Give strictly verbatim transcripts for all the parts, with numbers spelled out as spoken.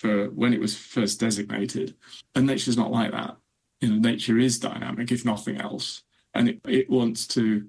for when it was first designated. And nature's not like that. You know, nature is dynamic, if nothing else. And it, it wants to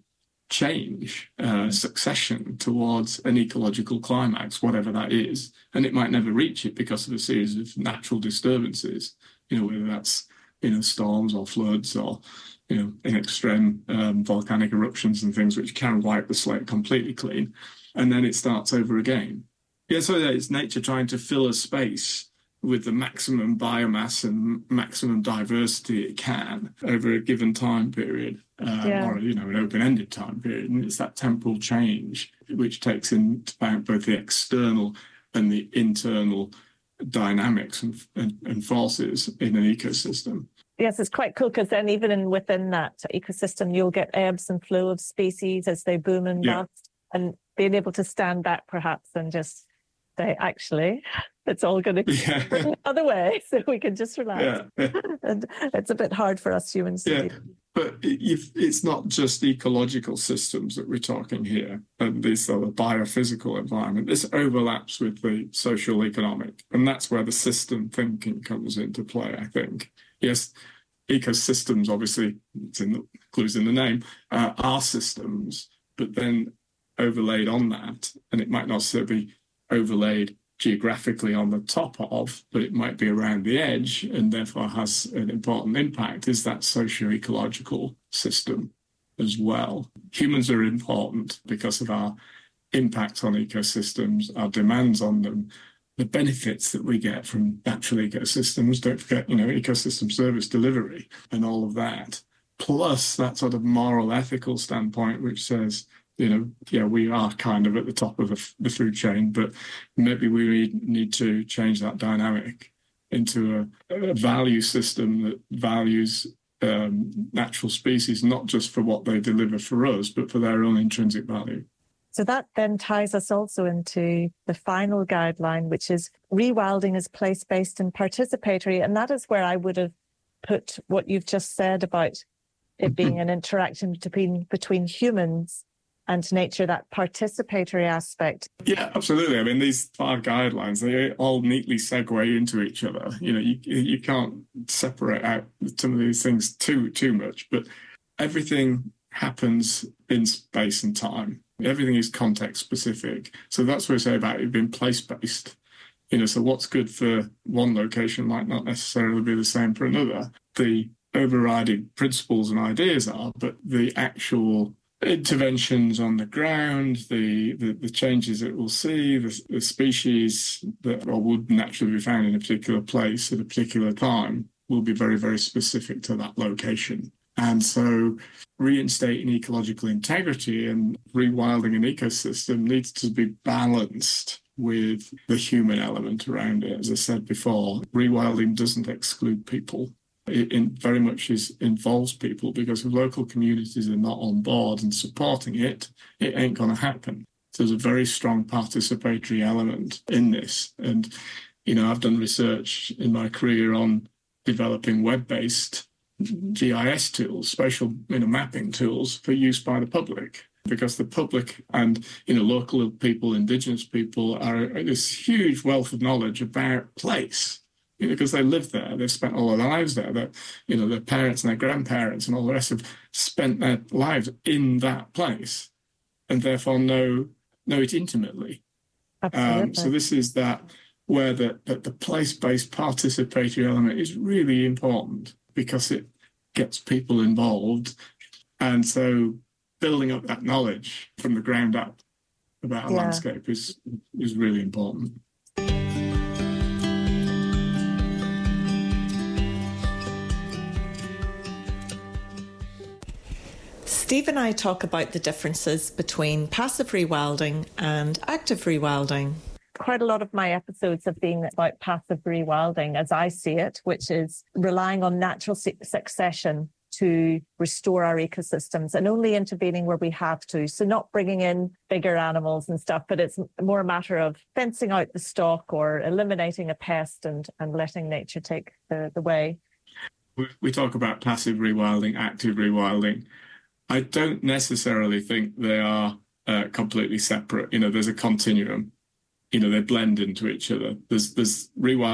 change uh, succession towards an ecological climax, whatever that is. And it might never reach it because of a series of natural disturbances, you know, whether that's, you know, storms or floods or, you know, in extreme um, volcanic eruptions and things which can wipe the slate completely clean. And then it starts over again. Yeah, so it's nature trying to fill a space with the maximum biomass and maximum diversity it can over a given time period, uh, yeah. or, you know, an open-ended time period. And it's that temporal change which takes into account both the external and the internal dynamics and, and, and forces in an ecosystem. Yes, it's quite cool because then even in, within that ecosystem, you'll get ebbs and flow of species as they boom and yeah. bust, and being able to stand back perhaps and just say, actually, it's all going to go yeah. the other way, so we can just relax. Yeah. And it's a bit hard for us humans to yeah. do. But if it's not just ecological systems that we're talking here, and this sort of biophysical environment. This overlaps with the social economic, and that's where the system thinking comes into play, I think. Yes, ecosystems, obviously, it's in the clues in the name, uh, are systems, but then overlaid on that, and it might not necessarily be overlaid geographically on the top of, but it might be around the edge and therefore has an important impact, is that socio-ecological system as well. Humans are important because of our impact on ecosystems, our demands on them, the benefits that we get from natural ecosystems. Don't forget, you know, ecosystem service delivery and all of that. Plus that sort of moral, ethical standpoint, which says, you know, yeah, we are kind of at the top of the, the food chain, but maybe we need to change that dynamic into a, a value system that values um, natural species, not just for what they deliver for us, but for their own intrinsic value. So that then ties us also into the final guideline, which is rewilding is place-based and participatory. And that is where I would have put what you've just said about it being an interaction between between humans and nature, that participatory aspect. Yeah, absolutely. I mean, these five guidelines, they all neatly segue into each other. You know, you you can't separate out some of these things too too much, but everything happens in space and time. Everything is context specific. So that's what I say about it being place-based. You know, so what's good for one location might not necessarily be the same for another. The overriding principles and ideas are, but the actual interventions on the ground, the, the, the changes that we'll see, the, the species that or would naturally be found in a particular place at a particular time will be very, very specific to that location. And so reinstating ecological integrity and rewilding an ecosystem needs to be balanced with the human element around it. As I said before, rewilding doesn't exclude people. It, it very much is, involves people, because if local communities are not on board and supporting it, it ain't going to happen. So there's a very strong participatory element in this. And, you know, I've done research in my career on developing web-based G I S tools, spatial you know, mapping tools for use by the public, because the public and you know local people, indigenous people are this huge wealth of knowledge about place, you know, because they live there, they've spent all their lives there. That you know their parents and their grandparents and all the rest have spent their lives in that place, and therefore know know it intimately. Absolutely. Um, so this is that where the the, the place-based participatory element is really important, because it gets people involved. And so building up that knowledge from the ground up about a yeah. landscape is is really important. Steve and I talk about the differences between passive rewilding and active rewilding. Quite a lot of my episodes have been about passive rewilding, as I see it, which is relying on natural su- succession to restore our ecosystems and only intervening where we have to. So not bringing in bigger animals and stuff, but it's more a matter of fencing out the stock or eliminating a pest and, and letting nature take the, the way. We, we talk about passive rewilding, active rewilding. I don't necessarily think they are uh, completely separate. You know, there's a continuum. You know, they blend into each other. There's there's rewilding